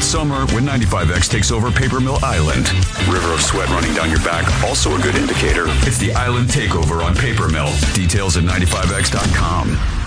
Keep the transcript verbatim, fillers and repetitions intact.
summer when ninety-five X takes over Paper Mill Island. River of sweat running down your back, also a good indicator. It's the Island Takeover on Paper Mill. Details at ninety-five X dot com.